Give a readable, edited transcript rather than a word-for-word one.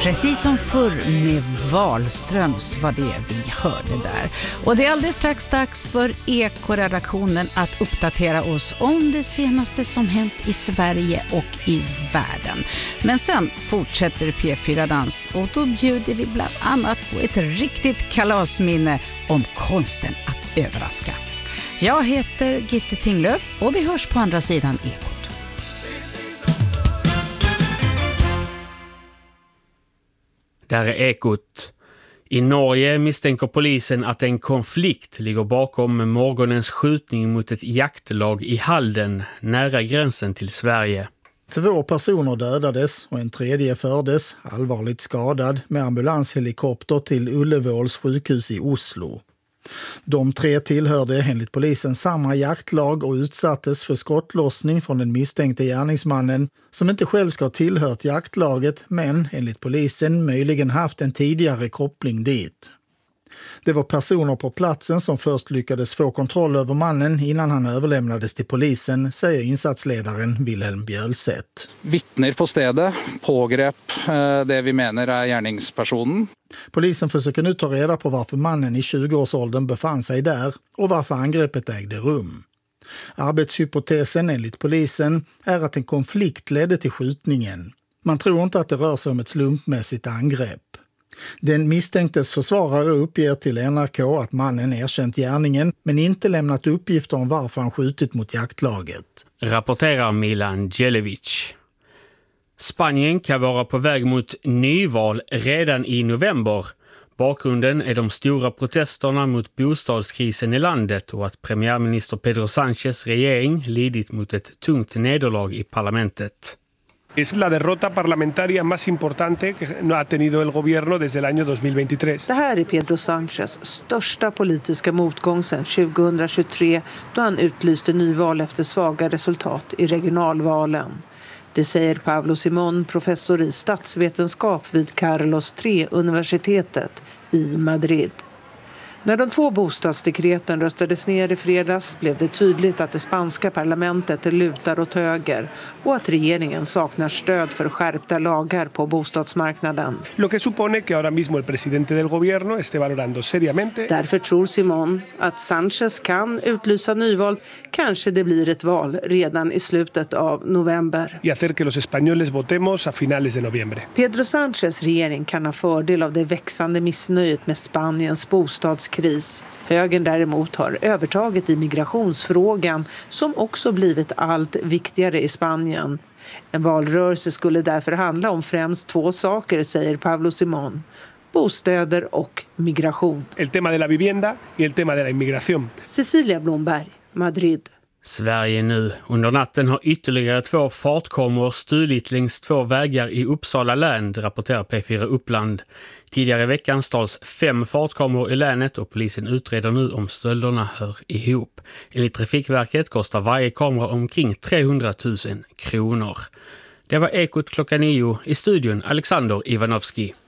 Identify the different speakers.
Speaker 1: Precis som förr med Wahlströms var det vi hörde där. Och det är alldeles strax dags för Eko-redaktionen att uppdatera oss om det senaste som hänt i Sverige och i världen. Men sen fortsätter P4-dans och då bjuder vi bland annat på ett riktigt kalasminne om konsten att överraska. Jag heter Gitte Tinglöf och vi hörs på andra sidan Ekot.
Speaker 2: Där är Ekot. I Norge misstänker polisen att en konflikt ligger bakom morgonens skjutning mot ett jaktlag i Halden, nära gränsen till Sverige.
Speaker 3: 2 personer dödades och en tredje fördes, allvarligt skadad, med ambulanshelikopter till Ullevåls sjukhus i Oslo. De 3 tillhörde enligt polisen samma jaktlag och utsattes för skottlossning från den misstänkte gärningsmannen som inte själv ska ha tillhört jaktlaget men enligt polisen möjligen haft en tidigare koppling dit. Det var personer på platsen som först lyckades få kontroll över mannen innan han överlämnades till polisen, säger insatsledaren Wilhelm Bjölseth.
Speaker 4: Vittner på stedet pågrep det vi menar är gärningspersonen.
Speaker 3: Polisen försöker nu ta reda på varför mannen i 20-årsåldern befann sig där och varför angreppet ägde rum. Arbetshypotesen enligt polisen är att en konflikt ledde till skjutningen. Man tror inte att det rör sig om ett slumpmässigt angrepp. Den misstänktes försvarare uppger till NRK att mannen erkänt gärningen men inte lämnat uppgifter om varför han skjutit mot jaktlaget.
Speaker 2: Rapporterar Milan Djelevic. Spanien kan vara på väg mot nyval redan i november. Bakgrunden är de stora protesterna mot bostadskrisen i landet och att premiärminister Pedro Sánchez regering lidit mot ett tungt nederlag i parlamentet.
Speaker 5: Es la derrota parlamentaria más importante que ha tenido el gobierno desde el año 2023.
Speaker 6: Det här är Pedro Sánchez största politiska motgång sedan 2023 då han utlyste nyval efter svaga resultat i regionalvalen. Det säger Pablo Simón, professor i statsvetenskap vid Carlos III-universitetet i Madrid. När de 2 bostadsdekreten röstades ner i fredags blev det tydligt att det spanska parlamentet lutar åt höger och att regeringen saknar stöd för skärpta lagar på bostadsmarknaden.
Speaker 5: Lo que supone que ahora mismo el presidente del gobierno esté valorando seriamente.
Speaker 6: Därför tror Simón att Sánchez kan utlysa nyval, kanske det blir ett val redan i slutet av november.
Speaker 5: Y hacer que los españoles votemos a finales de noviembre.
Speaker 6: Pedro Sánchez regering kan ha fördel av det växande missnöjet med Spaniens bostadskris. Högern däremot har övertaget i migrationsfrågan som också blivit allt viktigare i Spanien. En valrörelse skulle därför handla om främst 2 saker, säger Pablo Simón. Bostäder och migration.
Speaker 5: El tema de la vivienda y el tema de la inmigración.
Speaker 6: Cecilia Blomberg, Madrid.
Speaker 2: Sverige nu. Under natten har ytterligare 2 fartkameror stulit längs 2 vägar i Uppsala län, rapporterar P4 Uppland. Tidigare i veckan stals 5 fartkameror i länet och polisen utreder nu om stölderna hör ihop. Enligt Trafikverket kostar varje kamera omkring 300 000 kronor. Det var Ekot klockan 9 i studion Alexander Ivanovski.